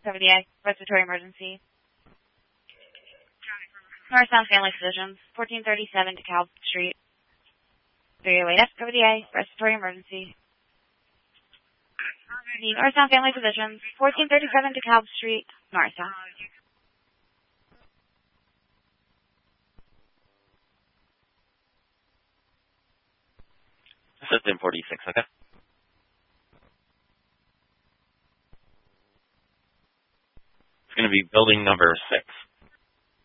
WDA, respiratory emergency. Northbound Family Physicians, 1437 DeKalb Street. 308F, WDA, respiratory emergency. The Northbound Family Physicians, 1437 DeKalb Street, Northbound. System 46, okay. It's going to be building number 6.